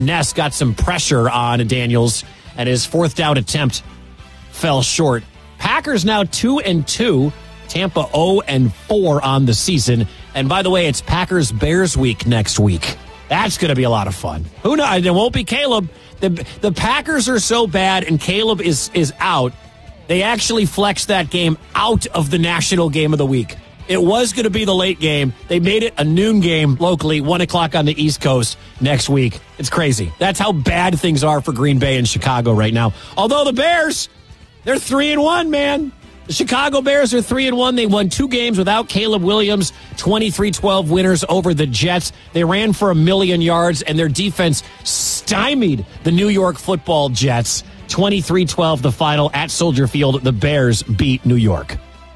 Ness got some pressure on Daniels, and his fourth down attempt fell short. Packers now 2-2. Tampa 0-4 on the season. And by the way, it's Packers-Bears week next week. That's going to be a lot of fun. Who knows? It won't be Caleb. The Packers are so bad, and Caleb is out. They actually flexed that game out of the national game of the week. It was going to be the late game. They made it a noon game locally, 1 o'clock on the East Coast next week. It's crazy. That's how bad things are for Green Bay and Chicago right now. Although the Bears, they're 3-1, man. The Chicago Bears are 3-1. They won 2 games without Caleb Williams, 23-12 winners over the Jets. They ran for 1,000,000 yards, and their defense stymied the New York Football Jets. 23-12 the final at Soldier Field. The Bears beat New York.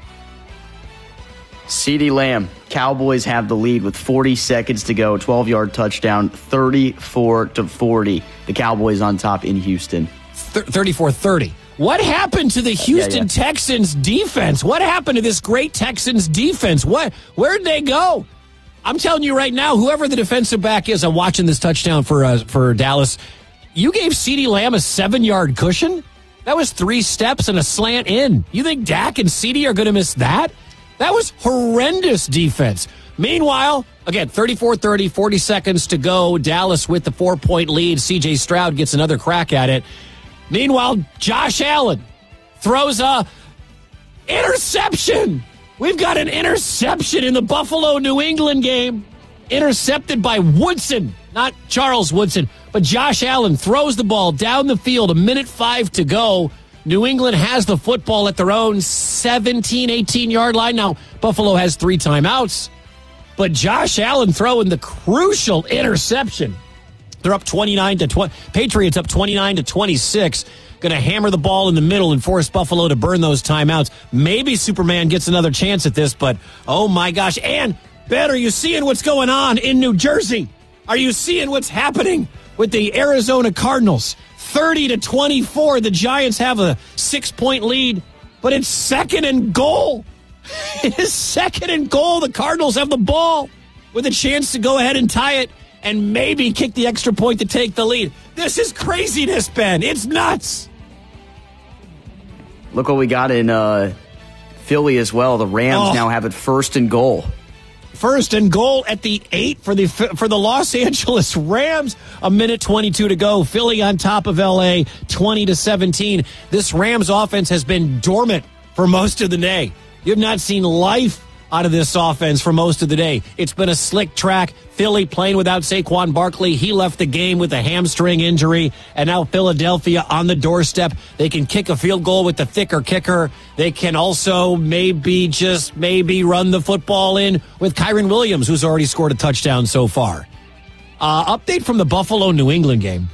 CeeDee Lamb, Cowboys have the lead with 40 seconds to go. 12-yard touchdown, 34-40. The Cowboys on top in Houston. 34-30. What happened to the Houston Texans defense? What happened to this great Texans defense? Where'd they go? I'm telling you right now, whoever the defensive back is, I'm watching this touchdown for Dallas. You gave CeeDee Lamb a 7-yard cushion? That was 3 steps and a slant in. You think Dak and CeeDee are going to miss that? That was horrendous defense. Meanwhile, again, 34-30, 40 seconds to go. Dallas with the 4-point lead. C.J. Stroud gets another crack at it. Meanwhile, Josh Allen throws a interception. We've got an interception in the Buffalo-New England game. Intercepted by Woodson, not Charles Woodson, but Josh Allen throws the ball down the field, 1:05 to go. New England has the football at their own 17, 18-yard line. Now, Buffalo has 3 timeouts, but Josh Allen throwing the crucial interception. They're up 29-20. Patriots up 29-26. Going to hammer the ball in the middle and force Buffalo to burn those timeouts. Maybe Superman gets another chance at this, but oh my gosh. And Ben, are you seeing what's going on in New Jersey? Are you seeing what's happening with the Arizona Cardinals? 30-24. The Giants have a 6-point lead, but it's 2nd and goal. It is 2nd and goal. The Cardinals have the ball with a chance to go ahead and tie it and maybe kick the extra point to take the lead. This is craziness, Ben. It's nuts. Look what we got in Philly as well. The Rams now have it 1st and goal. 1st and goal at the 8 for the Los Angeles Rams. 1:22 to go. Philly on top of LA, 20-17. This Rams offense has been dormant for most of the day. You have not seen life out of this offense for most of the day. It's been a slick track. Philly playing without Saquon Barkley. He left the game with a hamstring injury, and now Philadelphia on the doorstep. They can kick a field goal with the thicker kicker. They can also maybe run the football in with Kyren Williams, who's already scored a touchdown so far. Update from the Buffalo-New England game.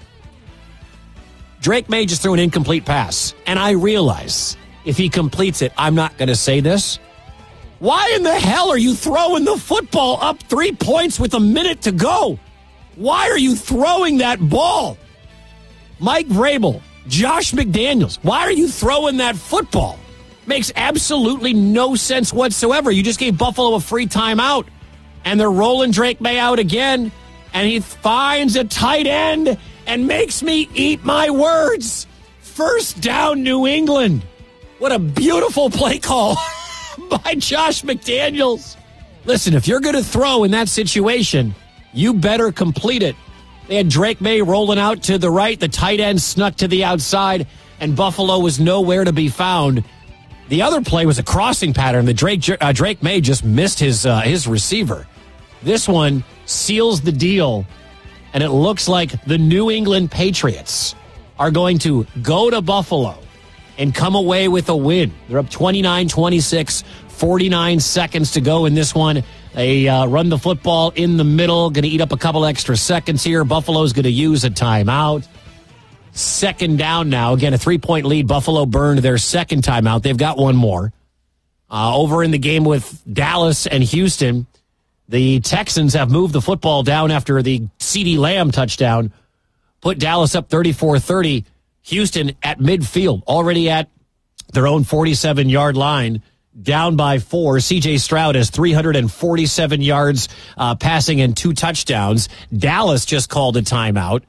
Drake May just threw an incomplete pass, and I realize if he completes it, I'm not going to say this. Why in the hell are you throwing the football up 3 points with a minute to go? Why are you throwing that ball? Mike Vrabel, Josh McDaniels, why are you throwing that football? Makes absolutely no sense whatsoever. You just gave Buffalo a free timeout, and they're rolling Drake May out again, and he finds a tight end and makes me eat my words. 1st down, New England. What a beautiful play call by Josh McDaniels. Listen, if you're going to throw in that situation, you better complete it. They had Drake May rolling out to the right. The tight end snuck to the outside, and Buffalo was nowhere to be found. The other play was a crossing pattern that Drake May just missed his receiver. This one seals the deal, and it looks like the New England Patriots are going to go to Buffalo and come away with a win. They're up 29-26, 49 seconds to go in this one. They run the football in the middle, going to eat up a couple extra seconds here. Buffalo's going to use a timeout. 2nd down now. Again, a 3-point lead. Buffalo burned their 2nd timeout. They've got one more. Over in the game with Dallas and Houston, the Texans have moved the football down after the CeeDee Lamb touchdown. Put Dallas up 34-30. Houston at midfield, already at their own 47-yard line. down by 4. C.J. Stroud has 347 yards passing and 2 touchdowns. Dallas just called a timeout.